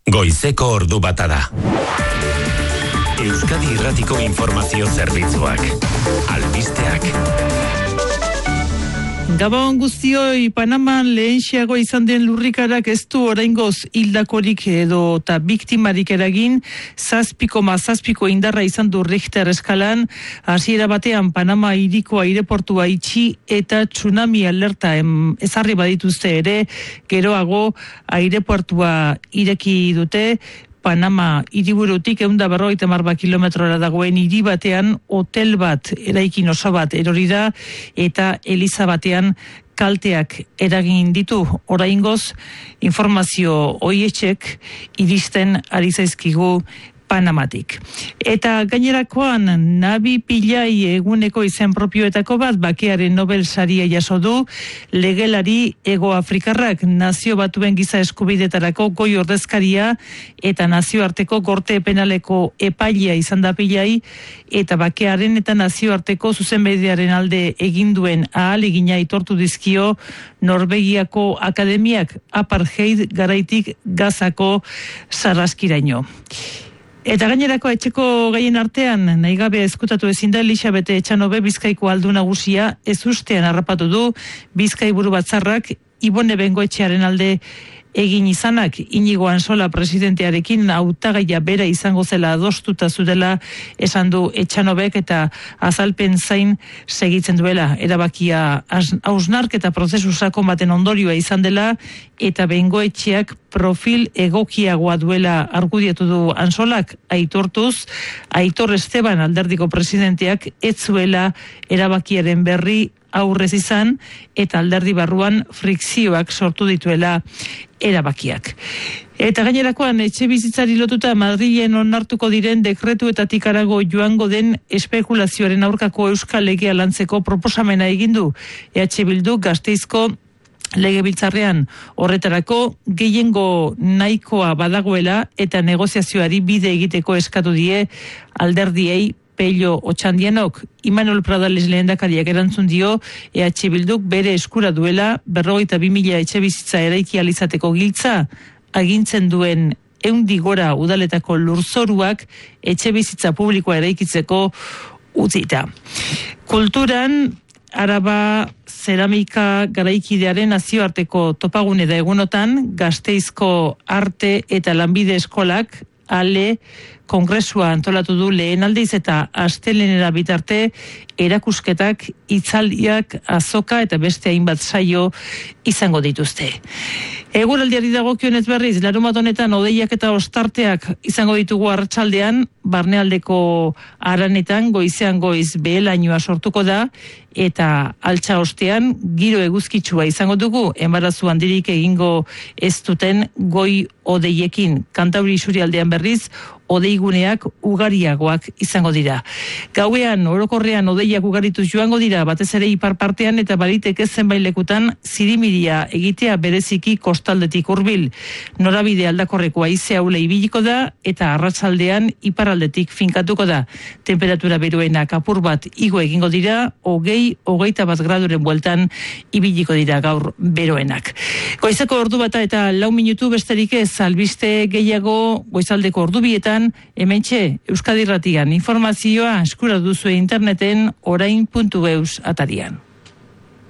Goizeko ordu bata da. Euskadi Irratiko Informazio Zerbitzuak. Albisteak. Gabon guztioi, Panaman lehenxiago izan den lurrikarak ez du oraingoz hildakorik edo eta biktimarik eragin, 7,7 indarra izan du Richter eskalan, hasiera batean Panama hiriko aireportua itxi eta tsunami alerta ezarri badituzte ere, geroago aireportua ireki dute. Panama hiriburutik 150 kilometrora dagoen hiri batean hotel bat, eraikin oso bat erori da eta eliza batean kalteak eragin ditu. Oraingoz informazio hoietxek iristen ari zaizkigu Panamatik. Eta gainerakoan Nabi Pillai eguneko izen propioetako bat bakearen Nobel saria jaso du, legelari Hego Afrikarrak, Nazio Batuen giza eskubidetarako goi ordezkaria eta nazioarteko gorte penaleko epailea izan da Pillai, eta bakearen eta nazioarteko zuzenbidearen alde egin duen ahalegina aitortu dizkio Norvegiako akademiak apartheid garaitik Gazako sarraskiraino. Eta gainerako etxeko gaien artean, nahigabe ezkutatu ezin da Elisabete Etxanobe Bizkaiko aldu nagusia ezustean harrapatu du Bizkai buru batzarrak Ibone Bengoetxearen alde egin izanak. Inigo Ansola presidentearekin hautagaia bera izango zela adostuta zutela esan du Etxanobek eta azalpen zain segitzen duela. Erabakia hausnarketa prozesu sakon baten ondorioa izan dela eta Bengoetxeak profil egokiagoa duela argudiatu du Ansolak, aitortuz, Aitor Esteban alderdiko presidenteak ez zuela erabakiaren berri aurrez izan eta alderdi barruan frikzioak sortu dituela erabakiak. Eta gainerakoan etxe bizitzari lotuta Madrilen onartuko diren dekretuetatik harago joango den espekulazioaren aurkako euskal legea lantzeko proposamena egin du EH Bildu Gasteizko Legebiltzarrean. Horretarako gehiengo nahikoa badagoela eta negoziazioari bide egiteko eskatu die alderdiei. Pello Otxandianok, Imanol Pradales lehendakariak erantzun dio EH Bilduk bere eskura duela 52.000 etxe bizitza eraiki alizateko giltza, agintzen duen 100 gora udaletako lurzoruak etxe bizitza publikoa eraikitzeko utzita. Kulturan, Araba Zeramika garaikidearen nazioarteko topagune da egunotan, Gasteizko Arte eta Lanbide Eskolak ale kongresua antolatu du lehen aldiz eta astelenera bitarte erakusketak, hitzaldiak, azoka eta beste hainbat saio izango dituzte. Eguraldiari dagokionez berriz, larunbat honetan hodeiak eta ostarteak izango ditugu arratsaldean, barnealdeko aranetan goizean goiz behelainoa sortuko da eta altxa ostean giro eguzkitsua izango dugu, enbarazu handirik egingo ez duten goi hodeiekin. Kantauri isurialdean berriz hodeiguneak ugariagoak izango dira. Gauean orokorrean hodeiak ugarituz joango dira, batez ere ipar partean eta baliteke zenbait lekutan zirimiria egitea bereziki kostaldetik hurbil. Norabide aldakorreko haize ahula ibiliko da eta arratsaldean iparraldetik finkatuko da. Temperatura beroenak apur bat igo egingo dira, 20-21 graduren bueltan ibiliko dira gaur beroenak. Goizeko ordu bata eta 4 minutu besterik ez, albiste gehiago goizaldeko ordu bietan, hementxe Euskadi Irratian informazioa eskura duzu interneten orain.eus atarian.